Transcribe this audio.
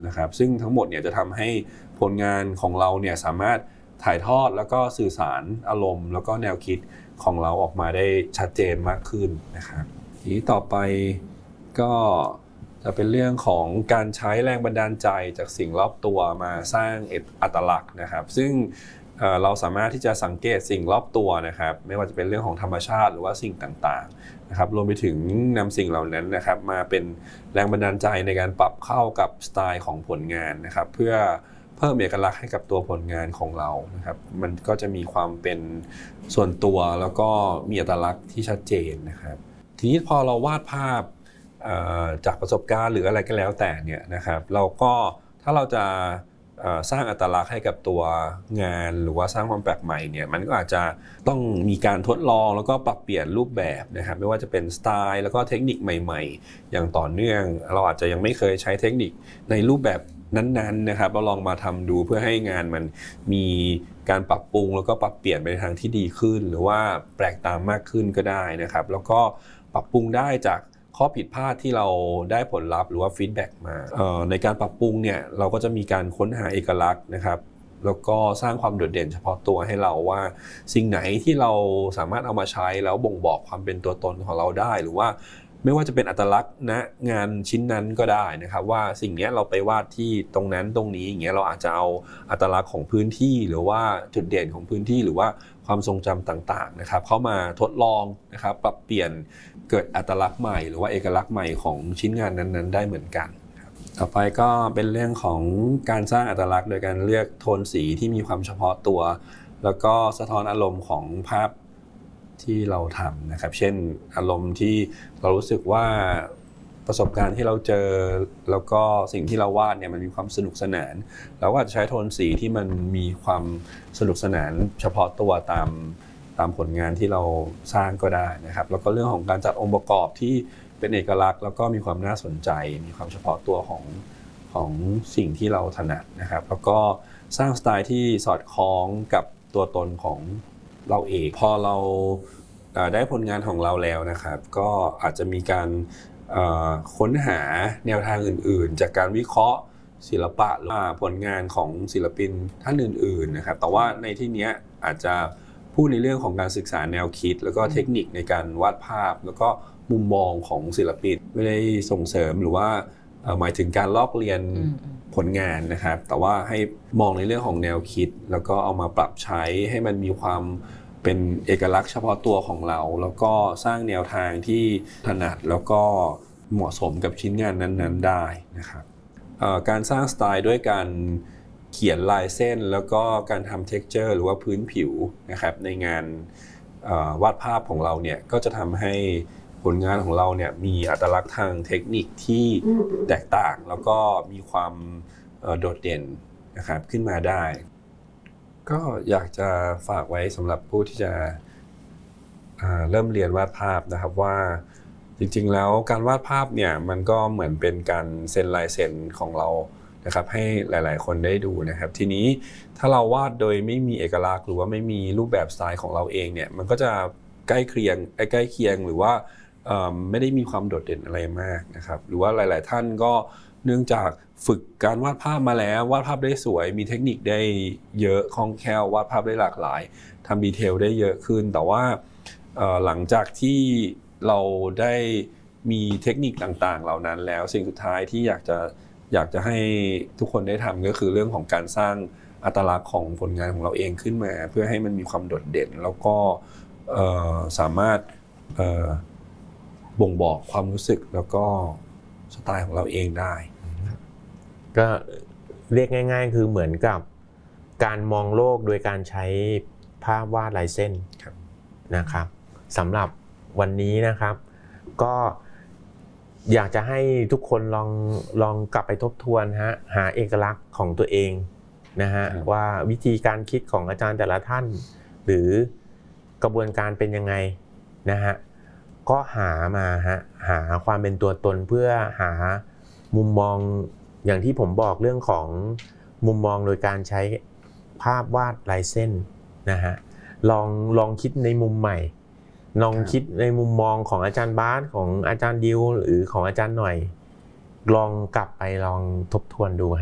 นะครับซึ่งทั้งหมดเนี่ยจะทำให้ผลงานของเราเนี่ยสามารถถ่ายทอดแล้วก็สื่อสารอารมณ์แล้วก็แนวคิดของเราออกมาได้ชัดเจนมากขึ้นนะครับทีนี้ต่อไปก็จะเป็นเรื่องของการใช้แรงบันดาลใจจากสิ่งรอบตัวมาสร้างอัตลักษณ์นะครับซึ่งเราสามารถที่จะสังเกตสิ่งรอบตัวนะครับไม่ว่าจะเป็นเรื่องของธรรมชาติหรือว่าสิ่งต่างๆนะครับรวมไปถึงนำสิ่งเหล่านั้นนะครับมาเป็นแรงบันดาลใจในการปรับเข้ากับสไตล์ของผลงานนะครับเพื่อเพิ่มเอกลักษณ์ให้กับตัวผลงานของเรานะครับมันก็จะมีความเป็นส่วนตัวแล้วก็มีอัตลักษณ์ที่ชัดเจนนะครับทีนี้พอเราวาดภาพจากประสบการณ์หรืออะไรก็แล้วแต่เนี่ยนะครับเราก็ถ้าเราจะสร้างอัตลักษณ์ให้กับตัวงานหรือว่าสร้างความแปลกใหม่เนี่ยมันก็อาจจะต้องมีการทดลองแล้วก็ปรับเปลี่ยนรูปแบบนะครับไม่ว่าจะเป็นสไตล์แล้วก็เทคนิคใหม่ๆอย่างต่อเนื่องเราอาจจะยังไม่เคยใช้เทคนิคในรูปแบบนั้นๆนะครับเราลองมาทำดูเพื่อให้งานมันมีการปรับปรุงแล้วก็ปรับเปลี่ยนไปในทางที่ดีขึ้นหรือว่าแปลกตามมากขึ้นก็ได้นะครับแล้วก็ปรับปรุงได้จากข้อผิดพลาดที่เราได้ผลลัพธ์หรือว่าฟีดแบ็กมาในการปรับปรุงเนี่ยเราก็จะมีการค้นหาเอกลักษณ์นะครับแล้วก็สร้างความโดดเด่นเฉพาะตัวให้เราว่าสิ่งไหนที่เราสามารถเอามาใช้แล้วบ่งบอกความเป็นตัวตนของเราได้หรือว่าไม่ว่าจะเป็นอัตลักษณ์ณงานชิ้นนั้นก็ได้นะครับว่าสิ่งนี้เราไปวาดที่ตรงนั้นตรงนี้อย่างเงี้ยเราอาจจะเอาอัตลักษณ์ของพื้นที่หรือว่าจุดเด่นของพื้นที่หรือว่าความทรงจำต่างๆนะครับเข้ามาทดลองนะครับปรับเปลี่ยนเกิดอัตลักษณ์ใหม่หรือว่าเอกลักษณ์ใหม่ของชิ้นงานนั้นๆได้เหมือนกันต่อไปก็เป็นเรื่องของการสร้างอัตลักษณ์โดยการเลือกโทนสีที่มีความเฉพาะตัวแล้วก็สะท้อนอารมณ์ของภาพที่เราทำนะครับเช่นอารมณ์ที่เรารู้สึกว่าประสบการณ์ที่เราเจอแล้วก็สิ่งที่เราวาดเนี่ยมันมีความสนุกสนานเราก็อาจจะใช้โทนสีที่มันมีความสนุกสนานเฉพาะตัวตามผลงานที่เราสร้างก็ได้นะครับแล้วก็เรื่องของการจัดองค์ประกอบที่เป็นเอกลักษณ์แล้วก็มีความน่าสนใจมีความเฉพาะตัวของสิ่งที่เราถนัดนะครับแล้วก็สร้างสไตล์ที่สอดคล้องกับตัวตนของเราเองพอเราได้ผลงานของเราแล้วนะครับก็อาจจะมีการค้นหาแนวทางอื่นๆจากการวิเคราะห์ศิลปะหรือผลงานของศิลปินท่านอื่นๆนะครับแต่ว่าในที่นี้อาจจะพูดในเรื่องของการศึกษาแนวคิดแล้วก็เทคนิคในการวาดภาพแล้วก็มุมมองของศิลปินไม่ได้ส่งเสริมหรือว่าหมายถึงการลอกเรียนผลงานนะครับแต่ว่าให้มองในเรื่องของแนวคิดแล้วก็เอามาปรับใช้ให้มันมีความเป็นเอกลักษณ์เฉพาะตัวของเราแล้วก็สร้างแนวทางที่ถนัดแล้วก็เหมาะสมกับชิ้นงานนั้นๆได้นะครับการสร้างสไตล์ด้วยการเขียนลายเส้นแล้วก็การทำ texture หรือว่าพื้นผิวนะครับในงานวาดภาพของเราเนี่ยก็จะทำให้ผลงานของเราเนี่ยมีอัตลักษณ์ทางเทคนิคที่แตกต่างแล้วก็มีความโดดเด่นนะครับขึ้นมาได้ก็อยากจะฝากไว้สำหรับผู้ที่จะเริ่มเรียนวาดภาพนะครับว่าจริงๆแล้วการวาดภาพเนี่ยมันก็เหมือนเป็นการเซ็นลายเซ็นของเรานะครับให้หลายๆคนได้ดูนะครับทีนี้ถ้าเราวาดโดยไม่มีเอกลักษณ์หรือว่าไม่มีรูปแบบสไตล์ของเราเองเนี่ยมันก็จะใกล้เคียงหรือว่าไม่ได้มีความโดดเด่นอะไรมากนะครับหรือว่าหลายๆท่านก็เนื่องจากฝึกการวาดภาพมาแล้ววาดภาพได้สวยมีเทคนิคได้เยอะคล่องแคล่ววาดภาพได้หลากหลายทำดีเทลได้เยอะขึ้นแต่ว่าหลังจากที่เราได้มีเทคนิคต่างๆเหล่านั้นแล้วสิ่งสุดท้ายที่อยากจะให้ทุกคนได้ทำก็คือเรื่องของการสร้างอัตลักษณ์ของผลงานของเราเองขึ้นมาเพื่อให้มันมีความโดดเด่นแล้วก็สามารถบ่งบอกความรู้สึกแล้วก็สไตล์ของเราเองได้ก็เรียกง่ายๆคือเหมือนกับการมองโลกโดยการใช้ภาพวาดลายเส้นนะครับสำหรับวันนี้นะครับก็อยากจะให้ทุกคนลองกลับไปทบทวนหาเอกลักษณ์ของตัวเองนะฮะว่าวิธีการคิดของอาจารย์แต่ละท่านหรือกระบวนการเป็นยังไงนะฮะก็หามาหาความเป็นตัวตนเพื่อหามุมมองอย่างที่ผมบอกเรื่องของมุมมองโดยการใช้ภาพวาดลายเส้นนะฮะลองคิดในมุมใหม่ลองคิดในมุมมองของอาจารย์บาสของอาจารย์ดิวหรือของอาจารย์หน่อยลองกลับไปลองทบทวนดู